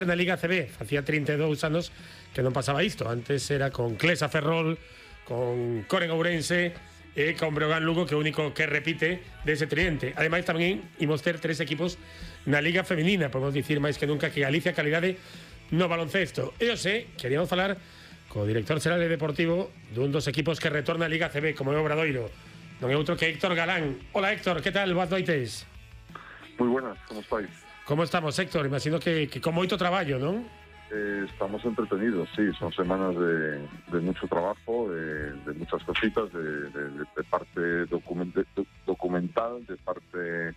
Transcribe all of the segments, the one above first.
na Liga CB, facía 32 anos que non pasaba isto. Antes era con Clesa Ferrol, con Coren Ourense e con Breogán Lugo, que é o único que repite dese tridente. Ademais tamén imos ter 3 equipos na Liga Feminina, podemos dicir máis que nunca que Galicia calidade no baloncesto. E eu sei, queríamos falar co director xeral de Deportivo dun dos equipos que retorna a Liga CB, como é o Obradoiro. Non é outro que Héctor Galán. Hola Héctor, que tal? Boas noites. Moi buenas, como estáis? Como estamos, Héctor? Imagino que con moito traballo, non? Estamos entretenidos, sí, son semanas de mucho trabajo, de muchas cositas, de parte documental, de parte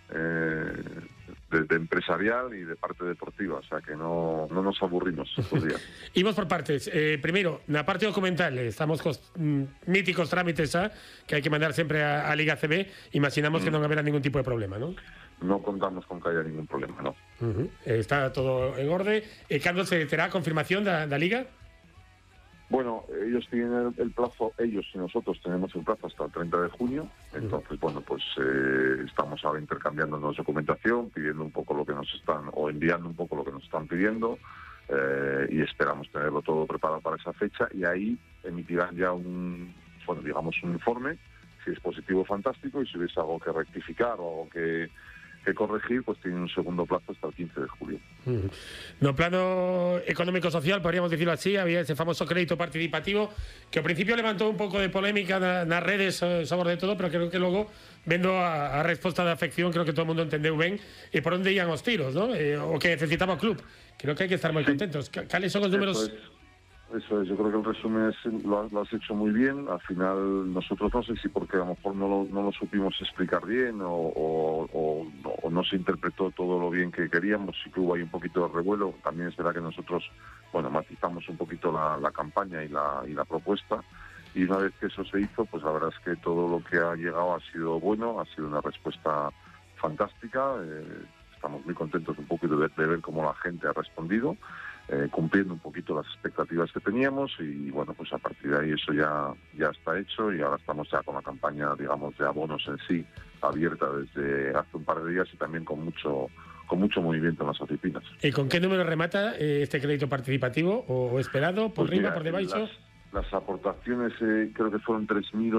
de empresarial y de parte deportiva, o sea que no nos aburrimos estos días. Imos por partes. Primeiro, na parte documental, estamos cos míticos trámites que hai que mandar sempre a Liga CB. Imaginamos que non haberá ningún tipo de problema, non? No contamos con que haya ningún problema, ¿no? Está todo en orden. ¿Cuándo se terá confirmación da Liga? Bueno, ellos tienen el plazo, ellos y nosotros tenemos el plazo hasta el 30 de junio. Entonces, bueno, pues estamos ahora intercambiándonos documentación, pidiendo un poco lo que nos están, o enviando un poco lo que nos están pidiendo, y esperamos tenerlo todo preparado para esa fecha, y ahí emitirán ya un informe. Si es positivo, fantástico, y si hubiese algo que rectificar o algo que corregir, pues tiene un segundo plazo hasta el 15 de julio. No plano económico-social, podríamos decirlo así, había ese famoso crédito participativo que ao principio levantou un pouco de polémica nas redes sobre de todo, pero creo que logo, vendo a resposta da afección, creo que todo o mundo entendeu ben e por onde ian os tiros, ¿no? O que necesitaba o club. Creo que hai que estar moi contentos. Cales son os números? Eso es, yo creo que el resumen lo has hecho muy bien. Al final nosotros no sé si porque a lo mejor no lo supimos explicar bien o no se interpretó todo lo bien que queríamos, sí que hubo ahí un poquito de revuelo. También es verdad que nosotros, bueno, matizamos un poquito la campaña y la propuesta, y una vez que eso se hizo, pues la verdad es que todo lo que ha llegado ha sido bueno, ha sido una respuesta fantástica. Estamos muy contentos un poco de ver cómo la gente ha respondido, cumpliendo un poquito las expectativas que teníamos, y bueno, pues a partir de ahí eso ya está hecho, y ahora estamos ya con la campaña, digamos, de abonos en sí abierta desde hace un par de días, y también con mucho movimiento en las oficinas. ¿Y con qué número remata este crédito participativo o esperado? ¿Por arriba, por debajo? Las aportaciones creo que fueron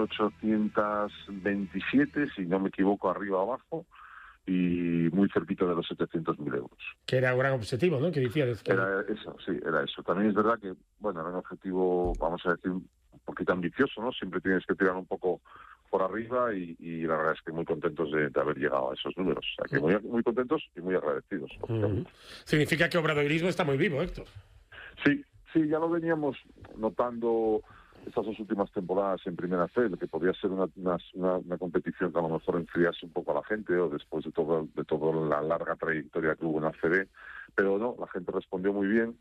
3.827, si no me equivoco, arriba o abajo, y muy cerquita de los 700.000 euros. Que era un gran objetivo, ¿no? Que decías. Era eso, sí, era eso. También es verdad que, bueno, era un objetivo, vamos a decir, un poquito ambicioso, ¿no? Siempre tienes que tirar un poco por arriba, y la verdad es que muy contentos de haber llegado a esos números. O sea, que muy contentos y muy agradecidos. Significa que Obradoirismo está muy vivo, Héctor. Sí, ya lo veníamos notando estas 2 últimas temporadas en Primera C, que podía ser una competición que a lo mejor enfriase un poco a la gente, o después de toda la larga trayectoria que hubo en ACB, pero no, la gente respondió muy bien,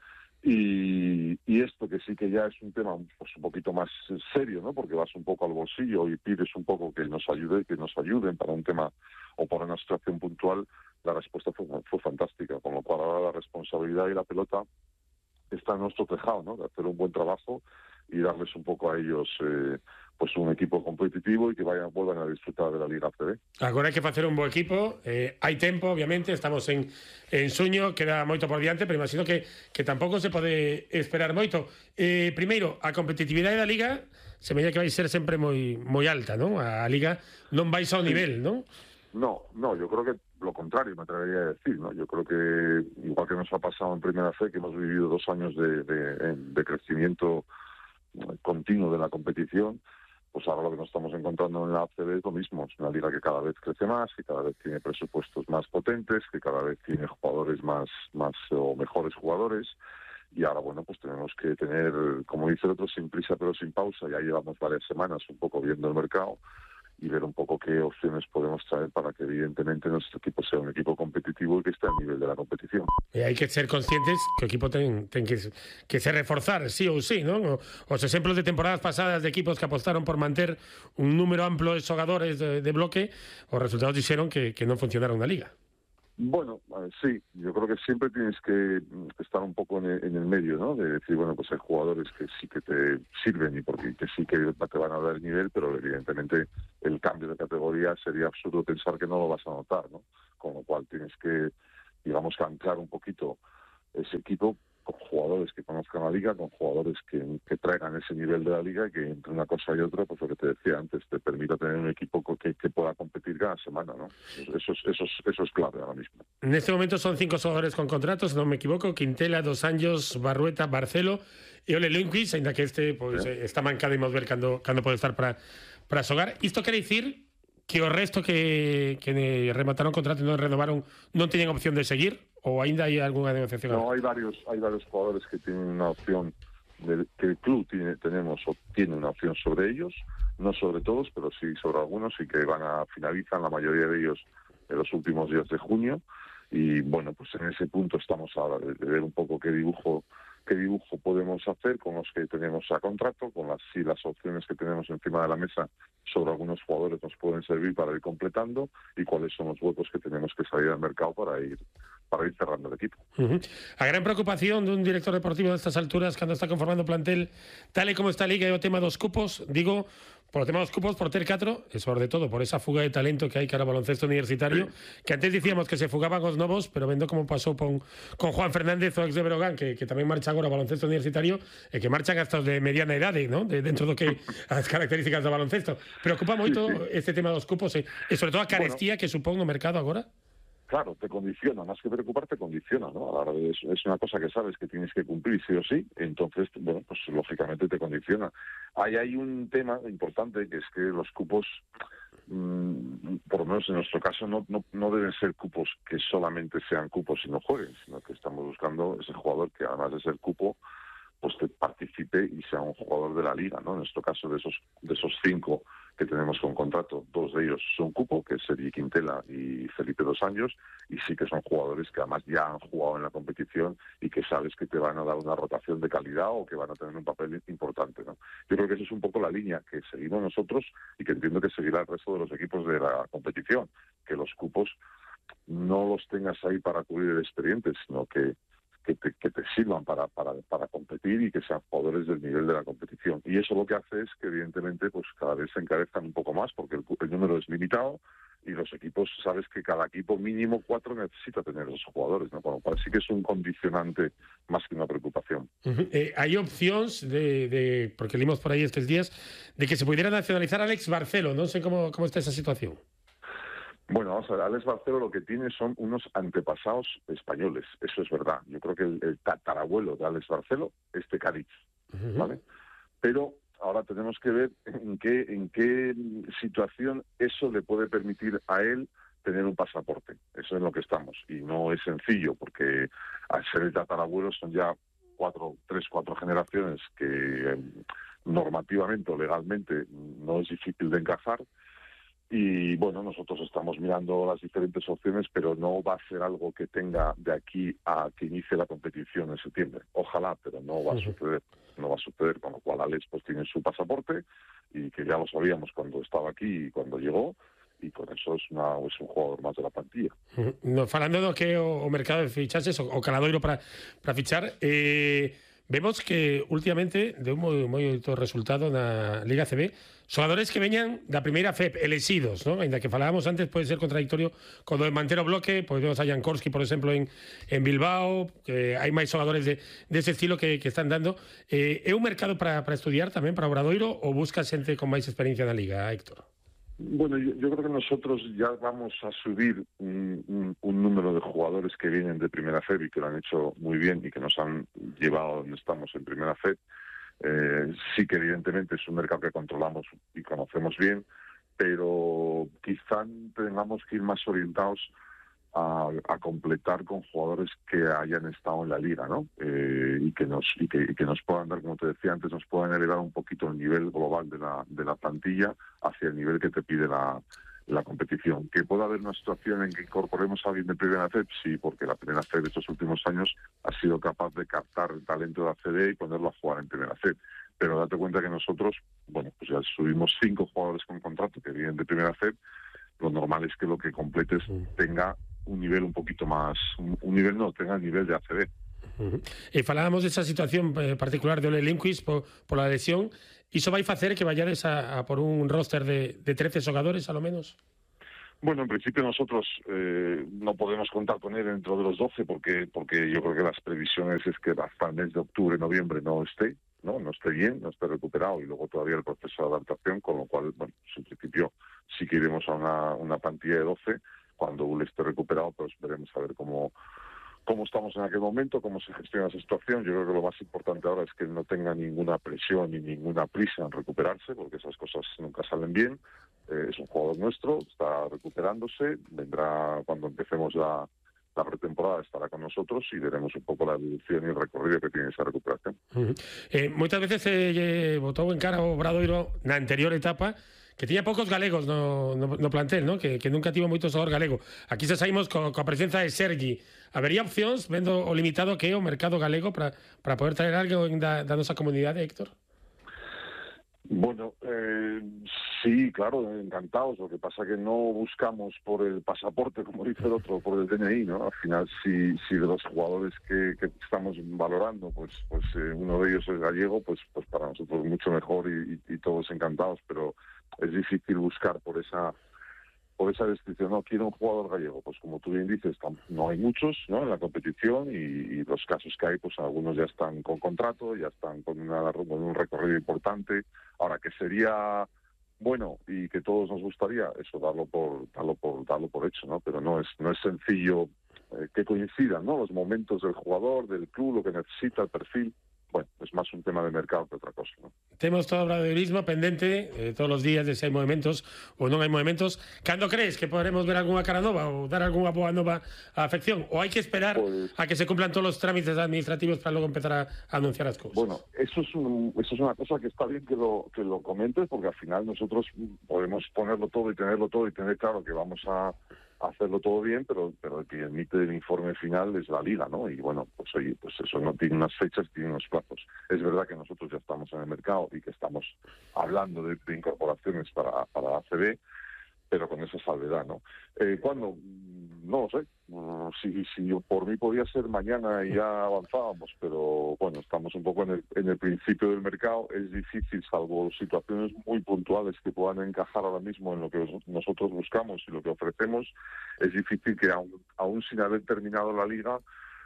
y esto que sí que ya es un tema pues un poquito más serio, ¿no? Porque vas un poco al bolsillo y pides un poco que nos ayuden para un tema o para una situación puntual. La respuesta fue fantástica, con lo cual ahora la responsabilidad y la pelota está en nuestro tejado, ¿no? De hacer un buen trabajo y darles un poco a ellos pues un equipo competitivo, y que vuelvan a disfrutar de la Liga CB. Agora hai que facer un bo equipo, hai tempo, obviamente, estamos en suño, queda moito por diante, pero imagino que tampouco se pode esperar moito. Primeiro, a competitividade da Liga se me que vai ser sempre moi alta, non? A Liga non vai ao nivel, non? No, yo creo que lo contrario, me atrevería a decir, ¿no? Yo creo que, igual que nos ha pasado en Primera C, que hemos vivido 2 años de crecimiento continuo de la competición, pues ahora lo que nos estamos encontrando en la ACB es lo mismo. Es una liga que cada vez crece más, que cada vez tiene presupuestos más potentes, que cada vez tiene jugadores más o mejores jugadores, y ahora, bueno, pues tenemos que tener, como dice el otro, sin prisa pero sin pausa. Ya llevamos varias semanas un poco viendo el mercado y ver un poco qué opciones podemos traer para que evidentemente nuestro equipo sea un equipo competitivo y que esté al nivel de la competición. Hai que ser conscientes que o equipo ten que se reforzar, sí ou sí, non? Os exemplos de temporadas pasadas de equipos que apostaron por manter un número amplo de xogadores de bloque, os resultados dixeron que non funcionaron na Liga. Bueno, sí, yo creo que siempre tienes que estar un poco en el medio, ¿no? De decir, bueno, pues hay jugadores que sí que te sirven y porque que sí que te van a dar el nivel, pero evidentemente el cambio de categoría sería absurdo pensar que no lo vas a notar, ¿no? Con lo cual tienes que, digamos, anclar un poquito ese equipo con jugadores que conozcan la liga, con jugadores que traigan ese nivel de la liga y que entre una cosa y otra, pues lo que te decía antes, te permita tener un equipo que pueda competir cada semana, ¿no? Eso es clave ahora mismo. En este momento son 5 jugadores con contratos, si no me equivoco: Quintela, Dos Anjos, Barrueta, Barcelo e Ole Lundqvist, ainda que pues, está mancado e imos ver cando pode estar para xogar. Isto quere dicir que o resto que remataron contrato e non renovaron non teñen opción de seguir, ou ainda hai algunha negociación? No, hay varios jugadores que tienen una opción, que el club tiene una opción sobre ellos, no sobre todos, pero sí sobre algunos, y que finalizan la mayoría de ellos en los últimos días de junio. Y bueno, pues en ese punto estamos ahora, de ver un poco qué dibujo podemos hacer con los que tenemos a contrato, con las opciones que tenemos encima de la mesa sobre algunos jugadores nos pueden servir para ir completando, y cuáles son los huecos que tenemos que salir al mercado para ir cerrando el equipo. A gran preocupación dun director deportivo destas alturas cando está conformando plantel tal e como está a Liga é o tema dos cupos. Digo, por o tema dos cupos, por ter 4, e sobre todo por esa fuga de talento que hai cara ao baloncesto universitario, que antes dicíamos que se fugaban os novos, pero vendo como pasou con Juan Fernández, o ex de Breogán, que tamén marcha agora ao baloncesto universitario, e que marchan hasta os de mediana idade, ¿no? Dentro do que as características do baloncesto. Preocupa moito este tema dos cupos e sobre todo a carestía que supón no mercado agora. Claro, te condiciona, más que preocupar, te condiciona, ¿no? A la hora es una cosa que sabes que tienes que cumplir sí o sí, entonces, bueno, pues lógicamente te condiciona. Hay un tema importante, que es que los cupos, por lo menos en nuestro caso, no deben ser cupos que solamente sean cupos y no jueguen, sino que estamos buscando ese jugador que, además de ser cupo, pues te participe y sea un jugador de la liga, ¿no? En nuestro caso, de esos 5 que tenemos con contrato, 2 de ellos son cupo, que es Sergi Quintela y Felipe Dos Anjos, y sí que son jugadores que además ya han jugado en la competición y que sabes que te van a dar una rotación de calidad o que van a tener un papel importante, ¿no? Yo creo que esa es un poco la línea que seguimos nosotros y que entiendo que seguirá el resto de los equipos de la competición, que los cupos no los tengas ahí para cubrir el expediente, sino que te sirvan para competir y que sean jugadores del nivel de la competición. Y eso lo que hace es que, evidentemente, pues cada vez se encarezcan un poco más, porque el número es limitado y los equipos, sabes que cada equipo mínimo 4 necesita tener esos jugadores, ¿no? Con lo cual sí que es un condicionante más que una preocupación. Hay opcións porque limos por aí estes días, de que se pudiera nacionalizar Alex Barcelo. Non sei como está esa situación. Bueno, vamos a ver, Alex Barcelo lo que tiene son unos antepasados españoles, eso es verdad. Yo creo que el tatarabuelo de Alex Barcelo es de Cádiz, ¿vale? Pero ahora tenemos que ver en qué situación eso le puede permitir a él tener un pasaporte. Eso es en lo que estamos. Y no es sencillo, porque al ser el tatarabuelo son ya 4 generaciones que normativamente o legalmente no es difícil de encajar. Y bueno, nosotros estamos mirando las diferentes opciones, pero no va a ser algo que tenga de aquí a que inicie la competición en septiembre. Ojalá, pero no va a suceder. No va a suceder, con lo cual Alex pues tiene su pasaporte, y que ya lo sabíamos cuando estaba aquí y cuando llegó, y con eso es un jugador más de la plantilla. Falando do que o mercado de fichajes, o caladoiro para fichar, vemos que últimamente deu moito resultado na Liga CB xogadores que veñan da primeira FEP elexidos, ¿no? Ainda que falábamos antes, pode ser contradictorio con o de Mantero Bloque, pois vemos a Jankowski, por exemplo, en Bilbao, que hai máis xogadores dese estilo que están dando. É un mercado para estudiar tamén para Obradoiro, ou busca xente con máis experiencia na Liga, Héctor? Bueno, yo creo que nosotros ya vamos a subir un número de jugadores que vienen de Primera FEB y que lo han hecho muy bien y que nos han llevado donde estamos en Primera FEB. Sí que evidentemente es un mercado que controlamos y conocemos bien, pero quizá tengamos que ir más orientados a completar con jugadores que hayan estado en la liga, ¿no? Y que nos puedan dar, como te decía antes, nos puedan elevar un poquito el nivel global de la plantilla hacia el nivel que te pide la competición. Que pueda haber una situación en que incorporemos a alguien de Primera FEB, sí, porque la Primera FEB estos últimos años ha sido capaz de captar el talento de la CD y ponerlo a jugar en Primera FEB. Pero date cuenta que nosotros, bueno, pues ya subimos 5 jugadores con contrato que vienen de Primera FEB. Lo normal es que lo que completes tenga un nivel un poquito más, tenga el nivel de ACB. Falábamos desa situación particular de Ole Lundqvist por la lesión. Iso vai facer que vayades a por un roster de 13 xogadores, a lo menos? Bueno, en principio nosotros no podemos contar con él dentro de los 12 porque yo creo que las previsiones es que hasta el mes de octubre, noviembre no esté bien, no esté recuperado y luego todavía el proceso de adaptación, con lo cual, bueno, pues en principio sí que iremos a una plantilla de 12. Cuando él esté recuperado, pues veremos a ver cómo estamos en aquel momento, cómo se gestiona esa situación. Yo creo que lo más importante ahora es que no tenga ninguna presión ni ninguna prisa en recuperarse, porque esas cosas nunca salen bien. Es un jugador nuestro, está recuperándose, vendrá cuando empecemos la pretemporada, estará con nosotros y veremos un pouco a evolución e o recorrido que tiene esa recuperación. Moitas veces se botou en cara o Obradoiro na anterior etapa que tiña poucos galegos no plantel, ¿no? Que nunca tivo moito xogador galego. Aquí se saímos coa presenza de Sergi. Habería opcións, vendo o limitado que é o mercado galego, para poder traer algo da nosa comunidade, Héctor? Bueno, sí, claro, encantados. Lo que pasa que no buscamos por el pasaporte, como dice el otro, por el DNI, ¿no? Al final, si de los jugadores que estamos valorando, pues uno de ellos es gallego, pues para nosotros mucho mejor y todos encantados, pero es difícil buscar por esa descripción. No, quiero un jugador gallego. Pues como tú bien dices, no hay muchos, ¿no?, en la competición y los casos que hay, pues algunos ya están con contrato, ya están con un recorrido importante. Ahora, que sería bueno y que todos nos gustaría, eso darlo por hecho, ¿no? Pero no es sencillo que coincidan, ¿no?, los momentos del jugador, del club, lo que necesita, el perfil. Bueno, es más un tema de mercado que otra cosa, ¿no? Temos todo o obradoirismo pendente todos os días de se hai movimentos ou non hai movimentos. Cando crees que poderemos ver algunha cara nova ou dar algunha boa nova á afección? Ou hai que esperar a que se cumplan todos os trámites administrativos para logo empezar a anunciar as cousas? Bueno, eso es una cosa que está bien que lo comentes, porque al final nosotros podemos ponerlo todo y tenerlo todo y tener claro que vamos a hacerlo todo bien, pero el que emite el informe final es la Liga, ¿no? Y bueno, pues oye, pues eso no tiene unas fechas, tiene unos plazos. Es verdad que nosotros ya estamos en el mercado y que estamos hablando de incorporaciones para la ACB, pero con esa salvedad, ¿no? ¿Cuándo? No lo sé. Si por mí podía ser mañana y ya avanzábamos, pero bueno, estamos un poco en el principio del mercado. Es difícil, salvo situaciones muy puntuales que puedan encajar ahora mismo en lo que nosotros buscamos y lo que ofrecemos, es difícil que aún sin haber terminado la liga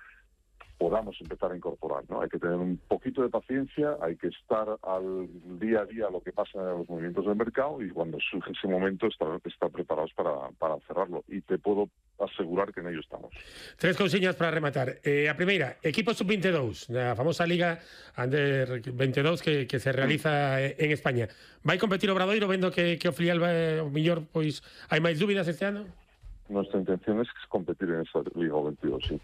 podamos empezar a incorporar, ¿no? Hay que tener un poquito de paciencia, hay que estar al día a día lo que pasa en los movimientos del mercado y cuando surge ese momento estar preparados para cerrarlo. Y te puedo asegurar que en ello estamos. Tres cousiñas para rematar. A primeira, equipo sub-22, a famosa Liga Under 22 que se realiza en España. Vai competir o Obradoiro vendo que o filial o mellor, pois hai máis dúbidas este ano? Nuestra intención es competir en esa Liga 22, sí.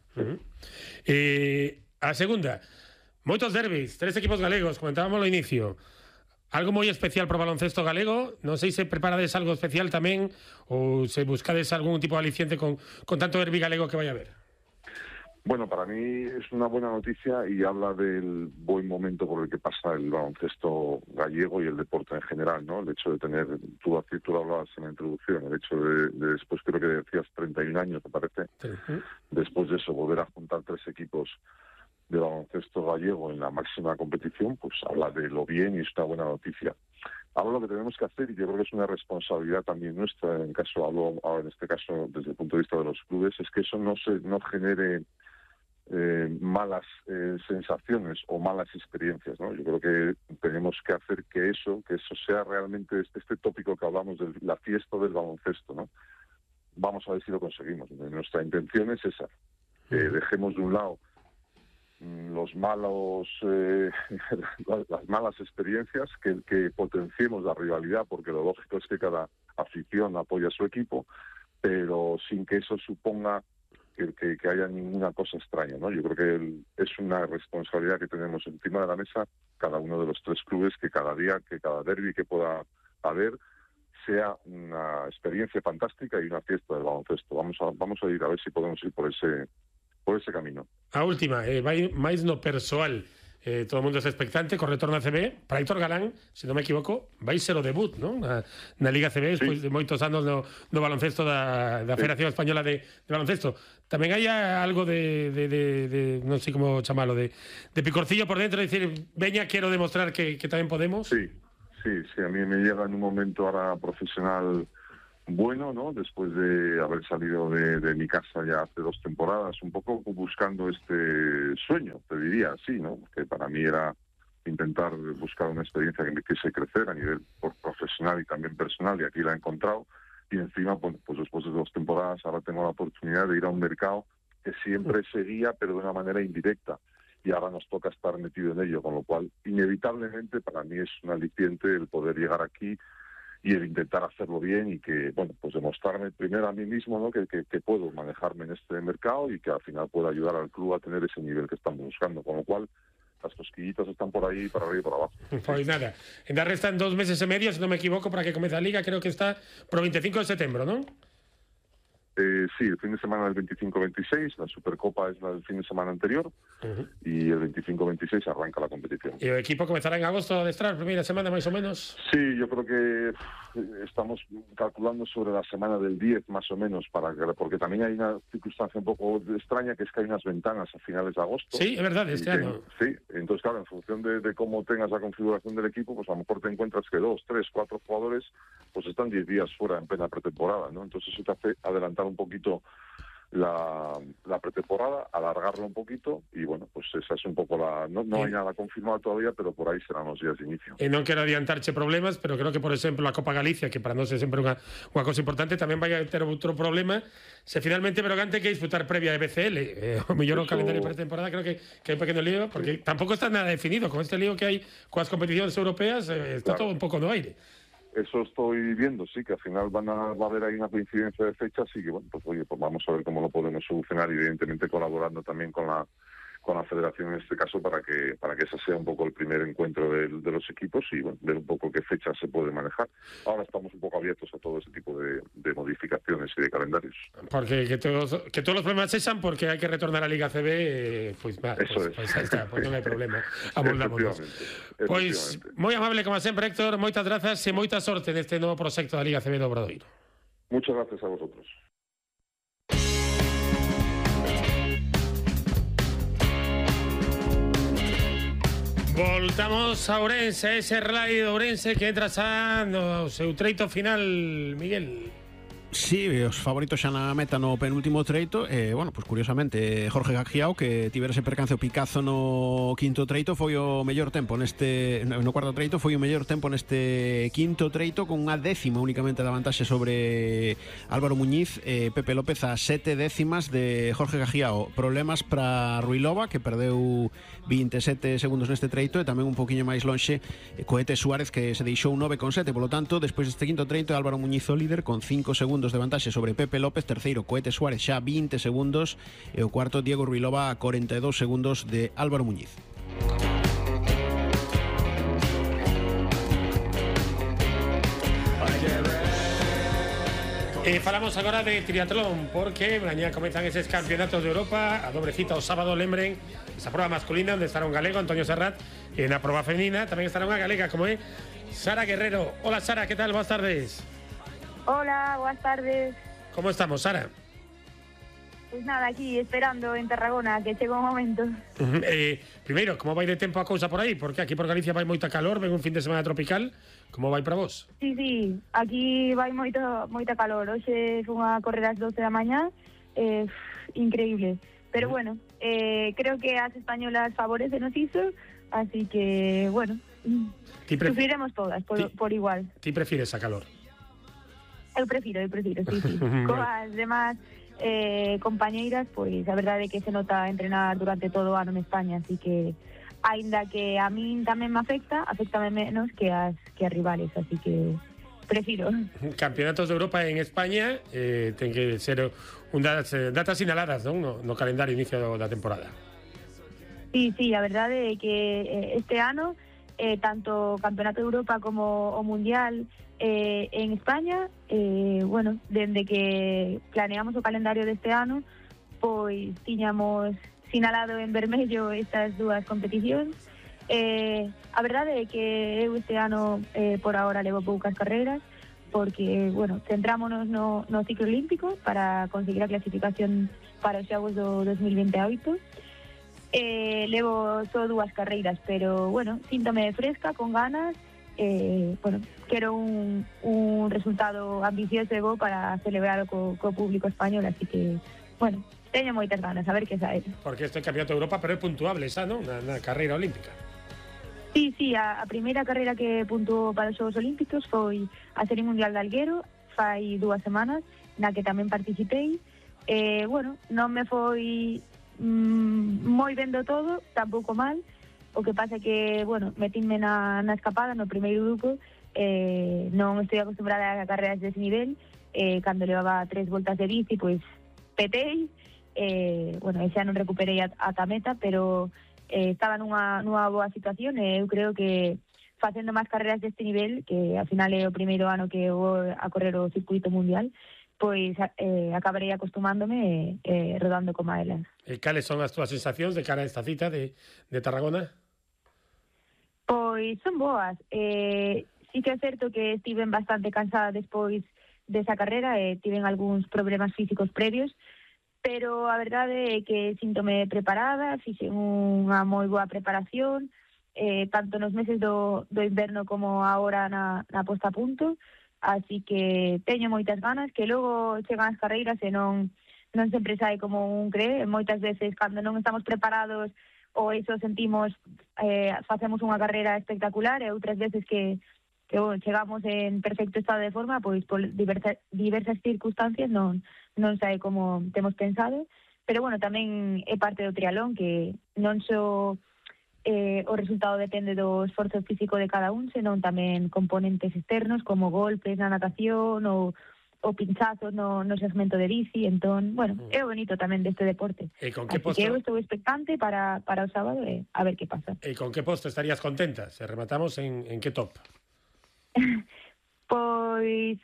A segunda, moitos derbis, 3 equipos galegos, comentábamos ao inicio. Algo moi especial para o baloncesto galego. Non sei se preparades algo especial tamén ou se buscades algún tipo de aliciente con tanto derbi galego que vai a haber. Bueno, para mí es una buena noticia y habla del buen momento por el que pasa el baloncesto gallego y el deporte en general, ¿no? El hecho de tener, tú lo hablabas en la introducción, el hecho de después, creo que decías 31 años, me parece, después de eso, volver a juntar 3 equipos de baloncesto gallego en la máxima competición, pues habla de lo bien y es una buena noticia. Ahora lo que tenemos que hacer, y yo creo que es una responsabilidad también nuestra, en este caso desde el punto de vista de los clubes, es que eso no genere malas sensaciones o malas experiencias, ¿no? Yo creo que tenemos que hacer que eso sea realmente este tópico que hablamos de la fiesta del baloncesto, ¿no? Vamos a ver si lo conseguimos. Nuestra intención es esa, que dejemos de un lado las malas experiencias, que potenciemos la rivalidad, porque lo lógico es que cada afición apoya a su equipo, pero sin que eso suponga que haya ninguna cosa extraña, ¿no? Yo creo que es una responsabilidad que tenemos encima de la mesa cada uno de los 3 clubes, que cada día, que cada derbi que pueda haber sea una experiencia fantástica y una fiesta del baloncesto. Vamos a ir a ver si podemos ir por ese camino. A última, vai máis no persoal. Todo o mundo está expectante co retorno a CB. Para Héctor Galán, se non me equivoco, vai ser o debut, non? Na Liga CB, despois de moitos anos no baloncesto da Federación Española de Baloncesto. Tamén hai algo de non sei como chamalo, de picorcillo por dentro, de decir, veña, quero demostrar que tamén podemos. Sí, a mí me llega en un momento ahora profesional bueno, ¿no? Después de haber salido de mi casa ya hace 2 temporadas, un poco buscando este sueño, te diría así, ¿no? Que para mí era intentar buscar una experiencia que me hiciese crecer a nivel profesional y también personal, y aquí la he encontrado. Y encima, pues después de 2 temporadas, ahora tengo la oportunidad de ir a un mercado que siempre seguía, pero de una manera indirecta. Y ahora nos toca estar metido en ello, con lo cual, inevitablemente, para mí es un aliciente el poder llegar aquí y el intentar hacerlo bien y que, bueno, pues demostrarme primero a mí mismo, ¿no? que puedo manejarme en este mercado y que al final pueda ayudar al club a tener ese nivel que estamos buscando. Con lo cual, las cosquillitas están por ahí, para arriba y para abajo. Pues nada, ainda restan 2 meses y medio, si no me equivoco, para que comience la Liga. Creo que está por 25 de septiembre, ¿no? Sí, el fin de semana del 25-26, la Supercopa es la del fin de semana anterior, y el 25-26 arranca la competición. ¿Y el equipo comenzará en agosto a adestrar, primera semana más o menos? Sí, yo creo que estamos calculando sobre la semana del 10 más o menos, porque también hay una circunstancia un poco extraña, que es que hay unas ventanas a finales de agosto. Sí, es verdad, este año. Sí, entonces claro, en función de cómo tengas la configuración del equipo, pues a lo mejor te encuentras que 2, 3, 4 jugadores pues están 10 días fuera en plena pretemporada, ¿no? Entonces eso te hace adelantar un poquito la pretemporada, alargarlo un poquito, y bueno, pues esa es un poco no hay nada confirmado todavía, pero por ahí serán los días de inicio. E non quero adiantarche problemas, pero creo que, por exemplo, a Copa Galicia, que para nós é sempre unha cosa importante, tamén vai a ter outro problema se finalmente Breogán ten que disputar previa de BCL. O mellor o calendario de pretemporada creo que hai un pequeno lío, porque tampouco está nada definido. Con este lío que hai coas competicións europeas, está todo un pouco no aire. Eso estoy viendo, sí, que al final va a haber ahí una coincidencia de fechas, y que, bueno, pues oye, pues vamos a ver cómo lo podemos solucionar, evidentemente colaborando también con la federación en este caso, para que ese sea un poco el primer encuentro de los equipos, y bueno, ver un poco qué fechas se puede manejar. Ahora estamos un poco abiertos a todo ese tipo de modificaciones y de calendarios. Porque que todos los problemas cesan porque hay que retornar a Liga CB, pues vale, pues ahí está, pues non hai problema. Amoldámonos. Pois, moi amable como sempre, Héctor, moitas grazas e moita sorte neste novo proxecto da Liga CB do Obradoiro. Muchas gracias a vosotros. Voltamos a Ourense, ese rally de Ourense que entra xa no seu treito final, Miguel. Sí, os favoritos xa na meta no penúltimo treito. Bueno, pues curiosamente Jorge Gajiao, que tivera ese percance o Picazo no quinto treito, foi o mellor tempo no cuarto treito, foi o mellor tempo neste quinto treito, con unha décima únicamente da vantaxe sobre Álvaro Muñiz. Pepe López a 7 décimas de Jorge Gajiao. Problemas para Ruilova, que perdeu 27 segundos neste treito, e tamén un poquinho máis lonxe Cohete Suárez, que se deixou 9,7. Polo tanto, despois deste quinto treito, Álvaro Muñiz o líder con 5 segundos de vantaxe sobre Pepe López. Terceiro, Cohete Suárez xa 20 segundos, e o cuarto, Diego Ruilova a 42 segundos de Álvaro Muñiz. Falamos agora de triatlón, porque mañá comezan eses campeonatos de Europa, a dobre cita o sábado, lembren, esa proba masculina onde estará un galego, Antonio Serrat, e na proba feminina tamén estará unha galega como é Sara Guerrero. Hola Sara, que tal? Boas tardes. Hola, buenas tardes. ¿Cómo estamos, Sara? Pues nada, aquí esperando en Tarragona que chegue un momento. Primeiro, como vai de tempo a cousa por aí? Porque aquí por Galicia vai moita calor, ven un fin de semana tropical. Como vai para vos? Sí, aquí vai moita calor. Hoxe fun a correr ás 12 da mañá, increíble. Pero bueno, creo que as españolas favorecenos iso, así que, bueno, sufriremos todas por igual. Ti prefires a calor? Eu prefiro, sí. Coas demás compañeiras, pois a verdade é que se nota entrenar durante todo o ano en España, así que aínda que a min tamén me afectame menos que as rivales, así que prefiro. Campeonatos de Europa en España ten que ser unhas datas sinaladas, non? No calendario inicio da temporada. Sí, a verdade é que este ano tanto Campeonato de Europa como o Mundial en España, bueno, dende que planeamos o calendario deste ano, pois tiñamos sinalado en vermello estas dúas competicións. A verdade é que eu este ano por ahora levo poucas carreras, porque, bueno, centrámonos no ciclo olímpico para conseguir a clasificación para os Xogos do 2028. Levo só 2 carreiras, pero, bueno, síntome fresca, con ganas, bueno, quero un resultado ambicioso e bo para celebrar co público español, así que, bueno, teño moitas ganas, a ver que sae. Porque este Campeonato de Europa, pero é puntuable esa, non? Na carreira olímpica. Sí, a primeira carreira que puntuou para os Xogos Olímpicos foi a Serie Mundial de Alguero, fai 2 semanas, na que tamén participei. Bueno, non me foi moi ben do todo, tampouco mal. O que pasa é que, bueno, metinme na escapada no primeiro grupo, non estou acostumbrada a carreras dese nivel, cando levaba 3 voltas de bici, pois petei, bueno, xa non recuperei ata meta, pero estaba nunha boa situación e eu creo que facendo máis carreras deste nivel, que ao final é o primeiro ano que vou a correr o circuito mundial, pois acabarei acostumándome rodando como a elas. E cales son as túas sensacións de cara a esta cita de Tarragona? Pois son boas. Sí que é certo que estiven bastante cansada despois desa carreira e tiven algúns problemas físicos previos, pero a verdade é que síntome preparada, fixen unha moi boa preparación, tanto nos meses do inverno como agora na posta a punto, así que teño moitas ganas, que logo chegan as carreiras e non sempre sai como un cree, moitas veces cando non estamos preparados ou iso sentimos, facemos unha carreira espectacular e outras veces que chegamos en perfecto estado de forma, pois por diversas circunstancias non sae como temos pensado, pero bueno, tamén é parte do triatlón que non só o resultado depende do esforzo físico de cada un, senón tamén componentes externos como golpes na natación ou pinchazos no segmento de bici, entón, bueno, é o bonito tamén deste deporte. E con que Así posto? que eu estou expectante para o sábado e a ver que pasa. E con que posto estarías contenta? Se rematamos en que top? Pois,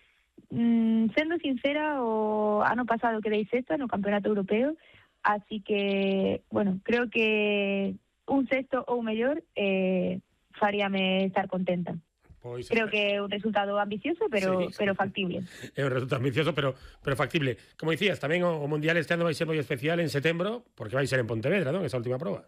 sendo sincera, o ano pasado quedei sexta no Campeonato Europeo, así que, bueno, creo que un sexto ou mellor faríame estar contenta. Pois creo que é un resultado ambicioso, pero factible. É un resultado ambicioso, pero factible. Como dicías, tamén o Mundial este ano vai ser moi especial en setembro, porque vai ser en Pontevedra, non? Esa última proba.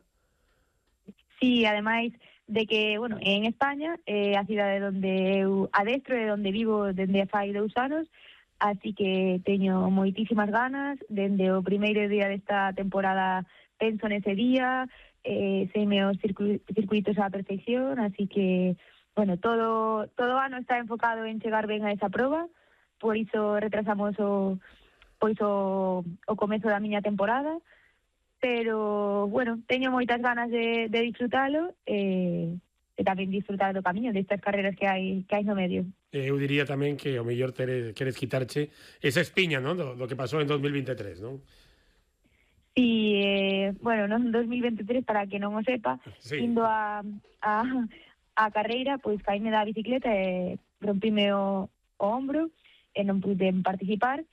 Sí, ademais de que, bueno, en España, a cidade onde eu adestro e onde vivo dende fai 2 anos, así que teño moitísimas ganas, dende o primeiro día desta temporada penso nese día, seime os circuitos á perfección, así que, bueno, todo o ano está enfocado en chegar ben a esa proba, por iso retrasamos o comezo da miña temporada, pero, bueno, teño moitas ganas de disfrutalo e tamén disfrutar do camiño destas carreras que hai no medio. Eu diría tamén que o mellor queres quitarche esa espiña, non? Do que pasou en 2023, non? Sí, bueno, non 2023, para que non o sepa, indo a carreira, pois caíme da bicicleta e rompime o ombro e non pude participar.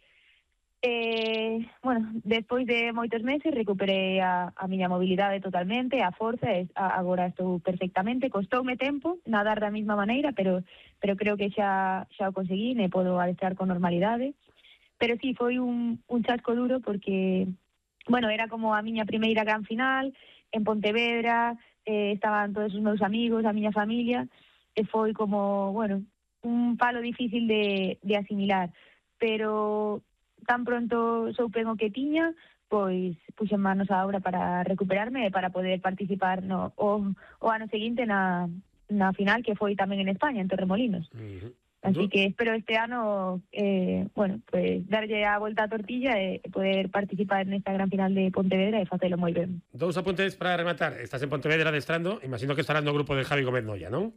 Bueno, despois de moitos meses recuperei a miña mobilidade totalmente, a forza, e agora estou perfectamente. Costoume tempo nadar da mesma maneira, pero creo que xa o conseguí e podo adestrar con normalidade. Pero sí, foi un chasco duro porque, bueno, era como a miña primeira gran final en Pontevedra, estaban todos os meus amigos, a miña familia, e foi como, bueno, un palo difícil de asimilar, pero tan pronto soupen o que tiña, pois puxen manos á obra para recuperarme e para poder participar o ano seguinte na final, que foi tamén en España, en Torremolinos. Así que espero este ano, bueno, pues darlle a volta a tortilla e poder participar nesta gran final de Pontevedra e facelo moi ben. 2 apuntes para rematar. Estás en Pontevedra adestrando, imagino que estarás no grupo de Javi Gómez Noya, non?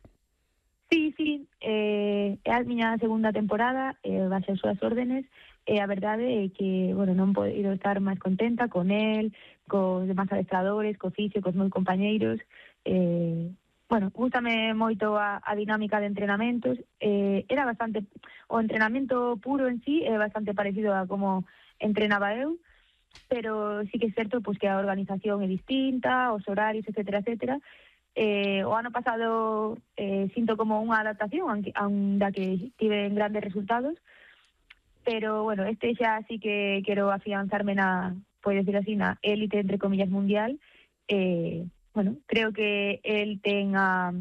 Sí, é a miña segunda temporada, baixo as súas órdenes, e a verdade é que, bueno, non podo estar máis contenta con el, cos demás adestradores, co oficio, cos meus compañeiros. Bueno, gústame moito a dinámica de entrenamentos. Era bastante, o entrenamento puro en sí é bastante parecido a como entrenaba eu, pero sí que é certo pues, que a organización é distinta, os horarios, etcétera, etcétera. O ano pasado sinto como unha adaptación, da que tive grandes resultados, pero, bueno, este xa sí que quero afianzarme podes decir así, na élite, entre comillas, mundial. Bueno, creo que el ten o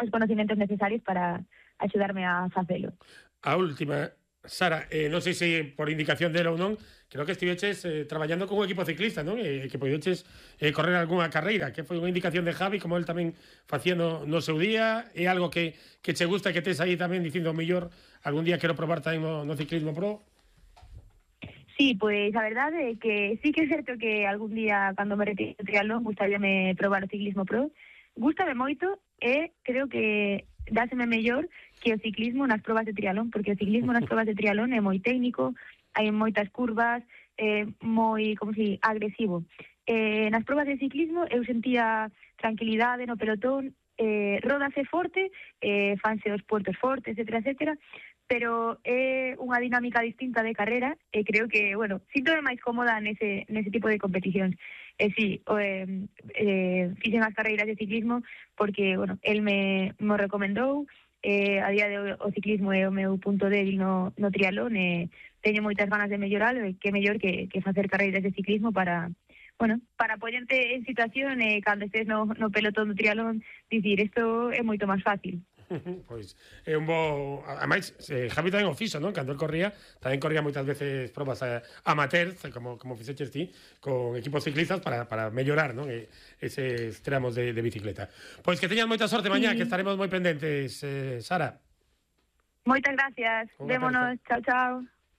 os conocimentos necesarios para axudarme a facelo. A última, Sara, non sei se por indicación dela ou non, creo que estiveches traballando con un equipo ciclista, non? Que podeches correr algunha carreira, que foi unha indicación de Javi, como el tamén facía no seu día, é algo que che gusta, que tes aí tamén dicindo mellor, algún día quero probar tamén no ciclismo pro? Sí, pois a verdade é que sí que é certo que algún día, cando me retire do triatlón, gustaríame probar o ciclismo pro. Gústame moito e creo que dáseme mellor que o ciclismo nas probas de triatlón, porque o ciclismo nas probas de triatlón é moi técnico, hai moitas curvas, moi, como se agresivo. Nas probas de ciclismo eu sentía tranquilidade no pelotón, ródase forte, fanse os puertos fortes, etcétera, pero é unha dinámica distinta de carrera e creo que, bueno, síntome máis cómoda nese tipo de competicións. Sí, fixen as carreiras de ciclismo porque, bueno, el me recomendou, a día de o ciclismo é o meu punto débil no triatlón e teño moitas ganas de melloralo e que mellor que facer carreiras de ciclismo para, bueno, para ponerte en situación cando estés no pelotón do triatlón dicir, isto é moito máis fácil. Pois é un bo... Ademais, Javi tamén o fixo, non? Cando el corría, tamén corría moitas veces probas amateur, como fixeches ti, con equipos ciclistas para mellorar, non? Eses tramos de bicicleta. Pois que teñas moita sorte mañá, que estaremos moi pendentes, Sara. Moitas gracias. Vémonos. Chao, chao.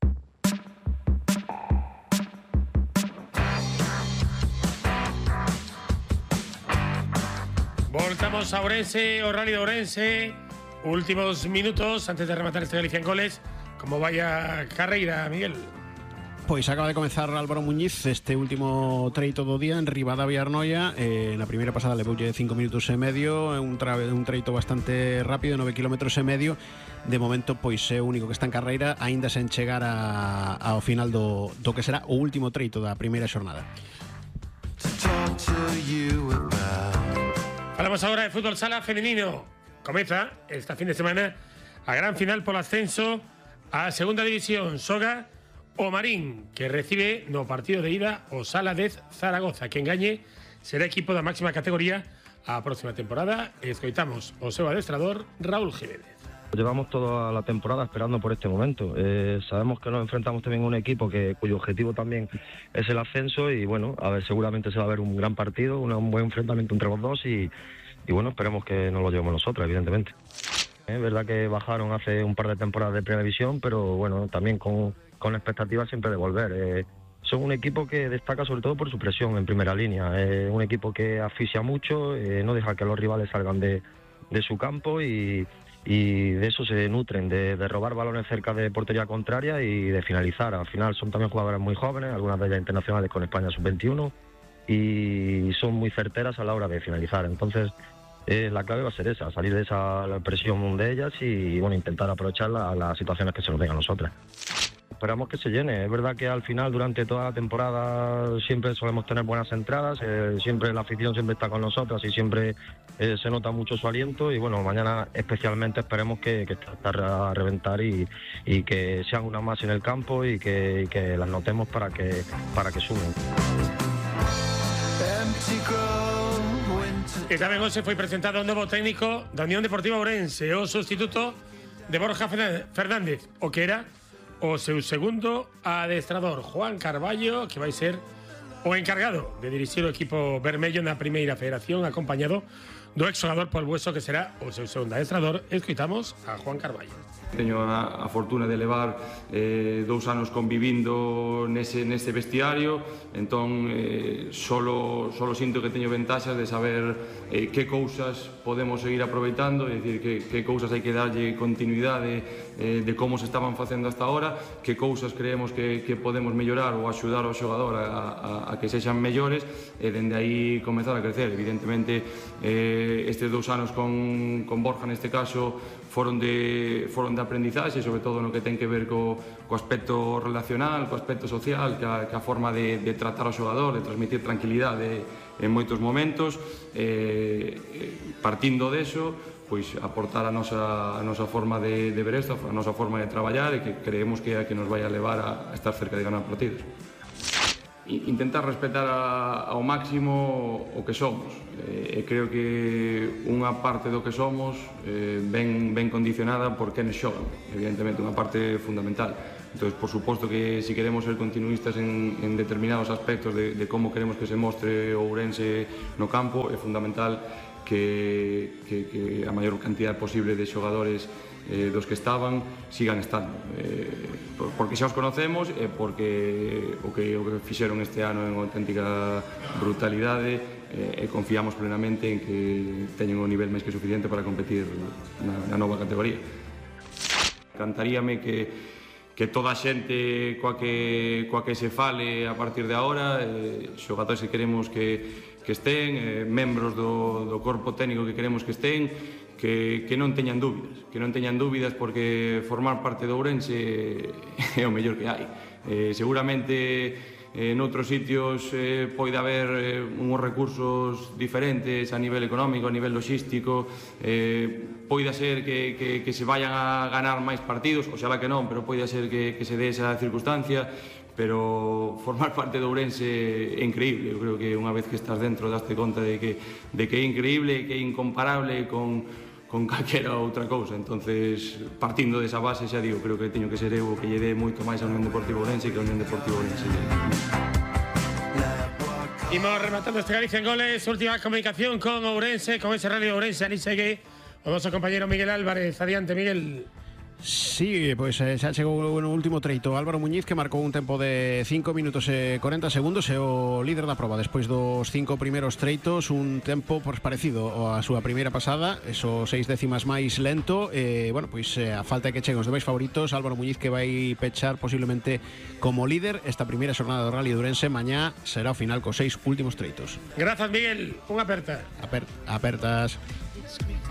Voltamos a Ourense, o Rally de Ourense. Últimos minutos antes de rematar este Galicia en goles. Como vaya carreira, Miguel? Pois acaba de comezar Álvaro Muñiz este último treito do día en Ribadavia Arnoia. Na primeira pasada levoulle 5 minutos e medio, un treito bastante rápido, 9 kilómetros e medio. De momento, pois é o único que está en carreira, aínda sen chegar ao final do que será o último treito da primeira xornada. Falamos agora de fútbol sala femenino. Comeza esta fin de semana a gran final polo ascenso á segunda división. Xoga o Marín, que recibe no partido de ida o Sala de Zaragoza. Que engañe será equipo da máxima categoría a próxima temporada. Escoitamos o seu adestrador, Raúl Jiménez. Llevamos toda la temporada esperando por este momento. Sabemos que nos enfrentamos también a un equipo cuyo objetivo también es el ascenso y bueno, a ver, seguramente se va a ver un gran partido, un buen enfrentamiento entre los dos y bueno, esperemos que nos lo llevemos nosotros, evidentemente. Es verdad que bajaron hace un par de temporadas de primera división, pero bueno, también con expectativas siempre de volver. Son un equipo que destaca sobre todo por su presión en primera línea. Un equipo que asfixia mucho, no deja que los rivales salgan de su campo y de eso se nutren, de robar balones cerca de portería contraria y de finalizar. Al final son también jugadoras muy jóvenes, algunas de ellas internacionales con España sub-21 y son muy certeras a la hora de finalizar. Entonces la clave va a ser esa, salir de esa presión de ellas y bueno, intentar aprovechar las situaciones que se nos den a nosotras. Esperamos que se llene. Es verdad que al final, durante toda la temporada, siempre solemos tener buenas entradas, siempre la afición siempre está con nosotras y siempre se nota mucho su aliento y bueno, mañana especialmente esperemos que estar a reventar y que sean una más en el campo y que las notemos para que sumen. E tamén hoxe foi presentado o novo técnico da Unión Deportiva Ourense, o sustituto de Borja Fernández, o que era o seu segundo adestrador, Juan Carballo, que vai ser o encargado de dirixir o equipo vermello na primeira federación, acompañado do exxogador Paul Bueso, que será o seu segundo adestrador. Escoitamos a Juan Carballo. Teño a fortuna de levar 2 anos convivindo nese vestiario, entón solo sinto que teño ventaxas de saber que cousas podemos seguir aproveitando, é dicir, que cousas hai que darlle continuidade de como se estaban facendo hasta ahora, que cousas creemos que podemos mellorar ou axudar ao xogador a que sexan mellores e dende aí comezar a crecer. Evidentemente estes 2 anos con Borja neste caso foron de aprendizaxe, sobre todo no que ten que ver co aspecto relacional, co aspecto social, que a forma de tratar ao xogador, de transmitir tranquilidade en moitos momentos. Partindo deso, pois aportar a nosa forma de ver isto, a nosa forma de traballar e que creemos que é a que nos vai a levar a estar cerca de ganar partidos. intentar respetar ao máximo o que somos. E creo que unha parte do que somos ben condicionada por quen xogan, evidentemente unha parte fundamental. Entón, por suposto que si queremos ser continuistas en determinados aspectos de como queremos que se mostre o Ourense no campo, é fundamental que a maior cantidad posible de xogadores dos que estaban sigan estando, porque xa os conocemos e porque o que fixeron este ano é unha auténtica brutalidade, e confiamos plenamente en que teñen un nivel máis que suficiente para competir na nova categoría. Cantaríame que toda a xente coa que se fale a partir de agora, xogadores que queremos que estén, membros do corpo técnico que queremos que estén, que non teñan dúbidas, porque formar parte do Ourense é o mellor que hai. Seguramente noutros sitios pode haber uns recursos diferentes a nivel económico, a nivel logístico, pode ser que se vayan a ganar máis partidos, oxalá que non, pero pode ser que se dé esa circunstancia, pero formar parte do Ourense é increíble. Eu creo que unha vez que estás dentro daste conta de que é increíble, que é incomparable con calquera outra cousa. Entonces, partindo desa base, xa digo, creo que teño que ser eu que lle dé moito máis a Unión Deportiva Ourense que a Unión Deportiva Ourense. Imos rematando este Galicia en Goles, última comunicación con Ourense, con ese Radio Ourense, ali segue o noso compañero Miguel Álvarez. Adiante, Miguel. Sí, pois xa chegou no último treito Álvaro Muñiz, que marcou un tempo de 5 minutos e 40 segundos, e o líder da proba despois dos 5 primeiros treitos, un tempo parecido á súa primeira pasada, esos 6 décimas máis lento. Bueno, pois a falta de que cheguen os demais favoritos, Álvaro Muñiz que vai pechar posiblemente como líder esta primeira xornada do Rally de Ourense. Mañá será o final cos 6 últimos treitos. Grazas, Miguel, unha aperta. Apertas.